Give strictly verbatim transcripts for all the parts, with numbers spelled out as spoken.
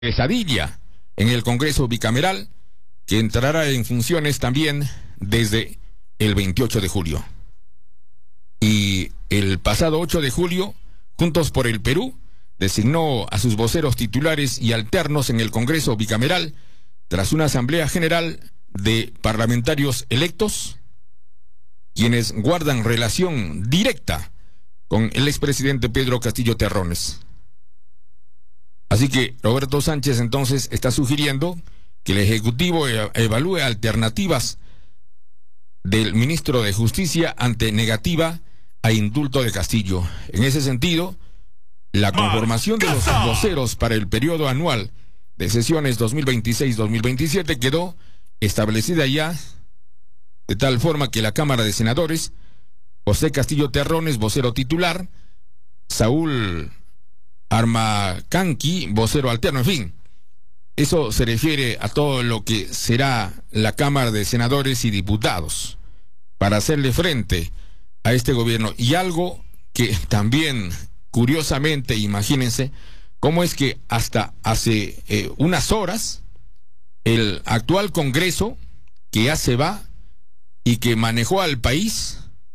pesadilla en el Congreso bicameral, que entrará en funciones también desde el veintiocho de julio. Y el pasado ocho de julio, Juntos por el Perú designó a sus voceros titulares y alternos en el Congreso bicameral tras una asamblea general de parlamentarios electos, quienes guardan relación directa con el expresidente Pedro Castillo Terrones. Así que Roberto Sánchez entonces está sugiriendo que el Ejecutivo evalúe alternativas del ministro de Justicia ante negativa a indulto de Castillo. En ese sentido, la conformación de los voceros para el periodo anual de sesiones dos mil veintiséis dos mil veintisiete quedó establecida ya de tal forma que la Cámara de Senadores, José Castillo Terrones, vocero titular, Saúl Armacanqui, vocero alterno, en fin. Eso se refiere a todo lo que será la Cámara de Senadores y Diputados para hacerle frente a este gobierno. Y algo que también, curiosamente, imagínense, cómo es que hasta hace eh, unas horas, el actual Congreso, que ya se va y que manejó al país,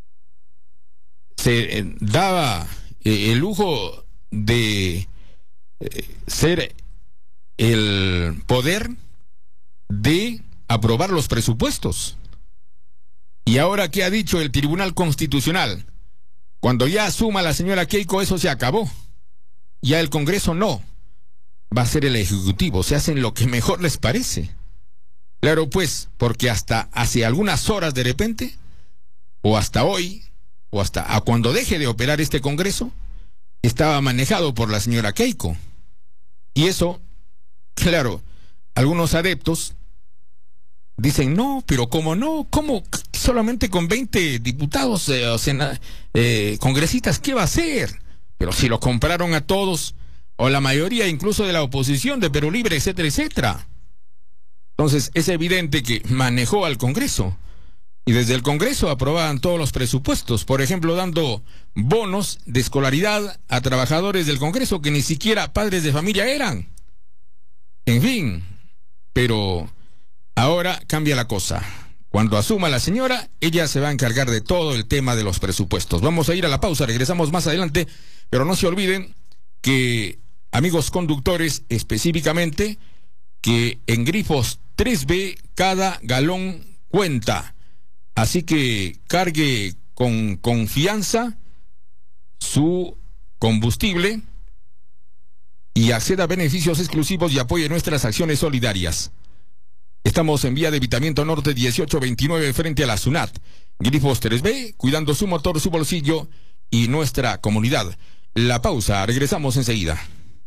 se eh, daba eh, el lujo de eh, ser el poder de aprobar los presupuestos. Y ahora, ¿qué ha dicho el Tribunal Constitucional? Cuando ya asuma la señora Keiko, eso se acabó. Ya el Congreso no. Va a ser el Ejecutivo. Se hacen lo que mejor les parece. Claro, pues, porque hasta hace algunas horas de repente, o hasta hoy, o hasta a cuando deje de operar este Congreso, estaba manejado por la señora Keiko. Y eso, claro, algunos adeptos dicen, no, pero ¿cómo no? ¿Cómo solamente con veinte diputados eh, o sea, eh, congresistas, qué va a hacer? Pero si lo compraron a todos, o la mayoría incluso de la oposición, de Perú Libre, etcétera, etcétera. Entonces, es evidente que manejó al Congreso. Y desde el Congreso aprobaban todos los presupuestos, por ejemplo, dando bonos de escolaridad a trabajadores del Congreso que ni siquiera padres de familia eran. En fin, pero ahora cambia la cosa. Cuando asuma la señora, ella se va a encargar de todo el tema de los presupuestos. Vamos a ir a la pausa, regresamos más adelante, pero no se olviden que, amigos conductores, específicamente, que en grifos tres B cada galón cuenta. Así que cargue con confianza su combustible y acceda a beneficios exclusivos y apoye nuestras acciones solidarias. Estamos en vía de Evitamiento Norte dieciocho veintinueve frente a la SUNAT. Grifos tres B, cuidando su motor, su bolsillo y nuestra comunidad. La pausa, regresamos enseguida.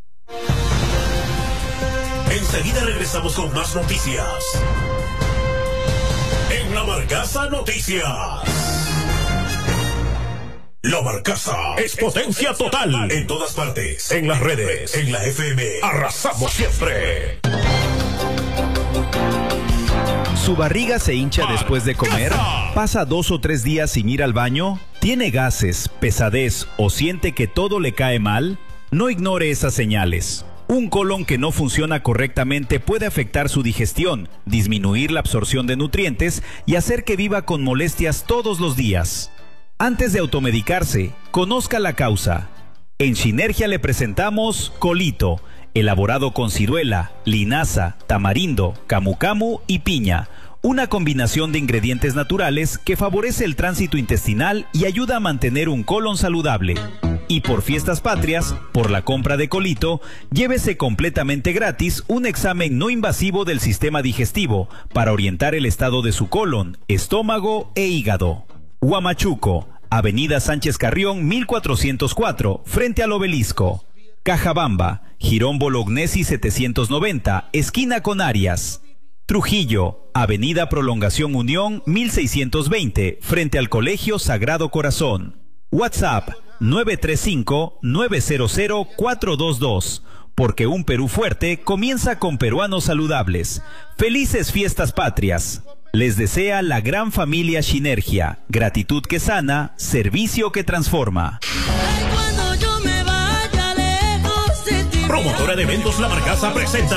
Enseguida regresamos con más noticias. En La Barcaza Noticias. La Barcaza es potencia total. En todas partes. En las redes. En la F M. Arrasamos siempre. ¿Su barriga se hincha después de comer? ¿Pasa dos o tres días sin ir al baño? ¿Tiene gases, pesadez o siente que todo le cae mal? No ignore esas señales. Un colon que no funciona correctamente puede afectar su digestión, disminuir la absorción de nutrientes y hacer que viva con molestias todos los días. Antes de automedicarse, conozca la causa. En Sinergia le presentamos Colito, elaborado con ciruela, linaza, tamarindo, camu camu y piña. Una combinación de ingredientes naturales que favorece el tránsito intestinal y ayuda a mantener un colon saludable. Y por fiestas patrias, por la compra de Colito, llévese completamente gratis un examen no invasivo del sistema digestivo para orientar el estado de su colon, estómago e hígado. Huamachuco, Avenida Sánchez Carrión mil cuatrocientos cuatro, frente al Obelisco. Cajabamba, Girón Bolognesi setecientos noventa, esquina con Arias. Trujillo, Avenida Prolongación Unión mil seiscientos veinte, frente al Colegio Sagrado Corazón. WhatsApp nueve tres cinco, nueve cero cero, cuatro dos dos. Porque un Perú fuerte comienza con peruanos saludables. Felices fiestas patrias. Les desea la gran familia Sinergia. Gratitud que sana, servicio que transforma. Cuando yo me vaya lejos de ti Promotora de eventos La Marcasa presenta